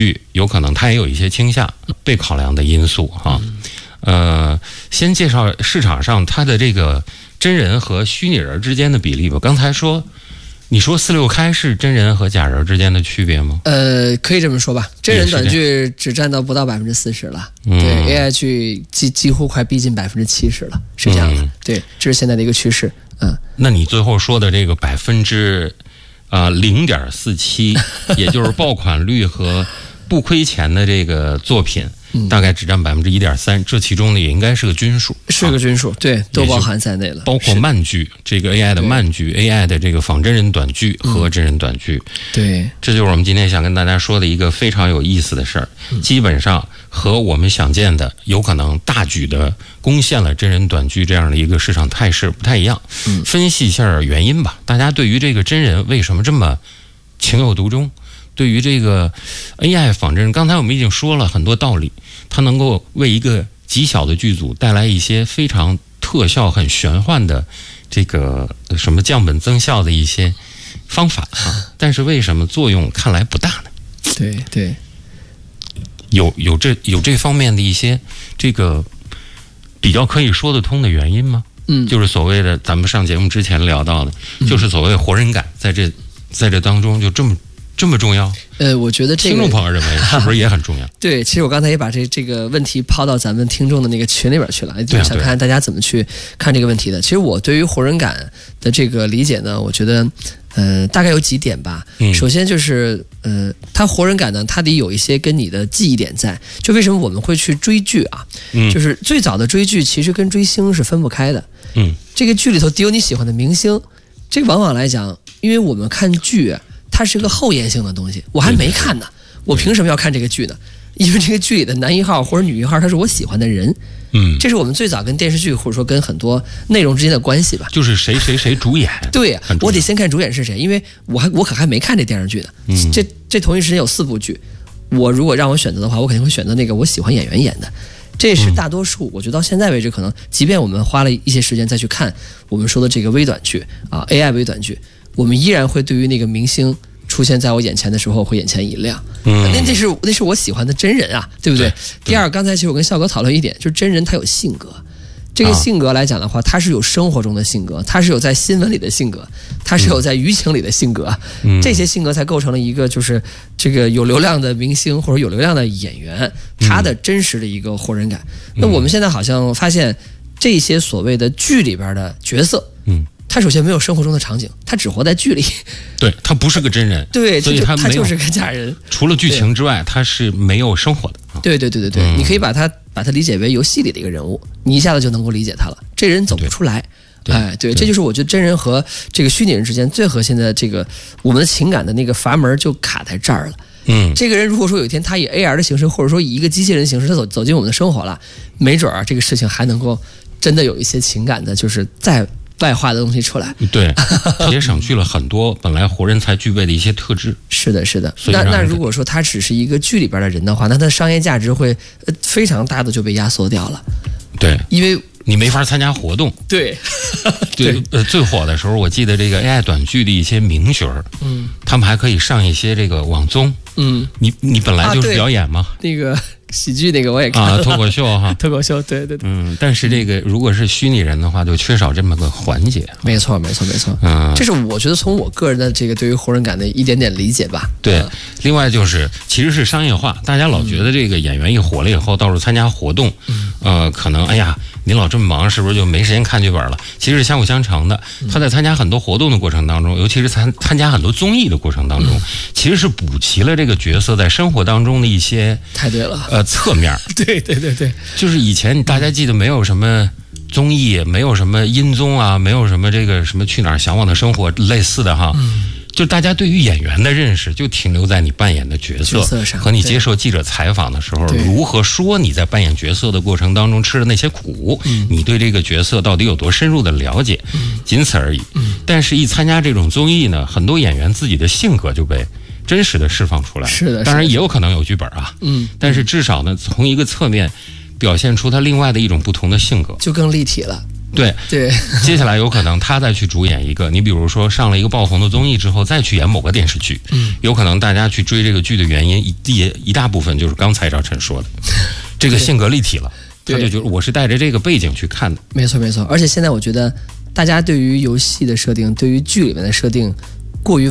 有可能它也有一些倾向被考量的因素哈。先介绍市场上它的这个真人和虚拟人之间的比例吧。刚才你说46开是真人和假人之间的区别吗？ 可以这么说吧，真人短剧只占到不到40%了，对 ，AI 剧几乎快逼近70%了，是这样的，对，这是现在的一个趋势。 那你最后说的这个0.47%，也就是爆款率和不亏钱的这个作品。大概只占1.3%，这其中呢也应该是个均数， 是个均数，对，都包含在内了， 包括慢剧，这个 AI 的慢剧 ，AI 的这个仿真人短剧和真人短剧， 对， 这就是我们今天想跟大家说的一个非常有意思的事儿，基本上和我们想见的有可能大举的攻陷了真人短剧这样的一个市场态势不太一样。分析一下原因吧，大家对于这个真人为什么这么情有独钟？对于这个 AI 仿真人，刚才我们已经说了很多道理，它能够为一个极小的剧组带来一些非常特效很玄幻的这个什么降本增效的一些方法啊，但是为什么作用看来不大呢？ 对， 有这方面的一些这个比较可以说得通的原因吗？就是所谓的咱们上节目之前聊到的，就是所谓活人感在这当中就这么重要？ 我觉得这个听众朋友认为是不是也很重要？ 对，其实我刚才也把这个问题抛到咱们听众的那个群里边去了，就是想看大家怎么去看这个问题的。其实我对于活人感的这个理解呢，我觉得大概有几点吧。首先就是它活人感呢，它得有一些跟你的记忆点在。就为什么我们会去追剧啊？就是最早的追剧其实跟追星是分不开的。这个剧里头得有你喜欢的明星，这个往往来讲，因为我们看剧它是个后延性的东西，我还没看呢，我凭什么要看这个剧呢？因为这个剧里的男一号或者女一号他是我喜欢的人，这是我们最早跟电视剧或者说跟很多内容之间的关系吧， 就是谁主演。 对，我得先看主演是谁，因为我可还没看这电视剧呢。这同一时间有4部剧，我如果让我选择的话，我肯定会选择那个我喜欢演员演的。这是大多数，我觉得到现在为止，可能即便我们花了一些时间再去看我们说的这个微短剧啊 ，AI 微短剧，我们依然会对于那个明星出现在我眼前的时候会眼前一亮。那是我喜欢的真人啊，对不对？第二，刚才其实我跟笑哥讨论一点，就是真人他有性格。这个性格来讲的话，他是有生活中的性格，他是有在新闻里的性格，他是有在舆情里的性格，这些性格才构成了一个就是这个有流量的明星或者有流量的演员，他的真实的一个活人感。那我们现在好像发现这些所谓的剧里边的角色，他首先没有生活中的场景，他只活在剧里， 对，他不是个真人， 对， 所以他就是个假人。 除了剧情之外，他是没有生活的。 对，你可以把他理解为游戏里的一个人物，你一下子就能够理解他了。这人走不出来，对，这就是我觉得真人和这个虚拟人之间最核心的这个我们的情感的那个阀门就卡在这儿了。这个人如果说有一天他以 AR 的形式，或者说以一个机器人的形式，他走进我们的生活了，没准这个事情还能够真的有一些情感的，就是在外化的东西出来， 对，也省去了很多本来活人才具备的一些特质。 是的。那如果说他只是一个剧里边的人的话，那他的商业价值会非常大的就被压缩掉了。 对， 因为你没法参加活动。 对， 最火的时候，我记得这个 AI 短剧的一些名角他们还可以上一些这个网综。你本来就是表演吗？ 那个喜剧那个我也看了， 脱口秀哈， 脱口秀，对。 但是这个如果是虚拟人的话，就缺少这么个环节。 没错。这是我觉得从我个人的这个对于活人感的一点点理解吧。 对，另外就是其实是商业化，大家老觉得这个演员一火了以后，到处参加活动，可能哎呀，您老这么忙，是不是就没时间看剧本了？其实是相辅相成的。他在参加很多活动的过程当中，尤其是参加很多综艺的过程当中，其实是补齐了这个角色在生活当中的一些太对了侧面。 对， 就是以前大家记得没有什么综艺，没有什么音综啊，没有什么这个什么去哪儿向往的生活类似的哈。就大家对于演员的认识就停留在你扮演的角色上， 和你接受记者采访的时候如何说你在扮演角色的过程当中吃的那些苦，你对这个角色到底有多深入的了解，仅此而已。但是一参加这种综艺呢，很多演员自己的性格就被真实的释放出来。 是的， 当然也有可能有剧本啊，但是至少呢，从一个侧面表现出他另外的一种不同的性格， 就更立体了。 对对， 接下来有可能他再去主演一个，你比如说上了一个爆红的综艺之后，再去演某个电视剧，有可能大家去追这个剧的原因一大部分就是刚才赵晨说的，这个性格立体了，他就觉得我是带着这个背景去看的。 没错没错，而且现在我觉得大家对于游戏的设定，对于剧里面的设定过于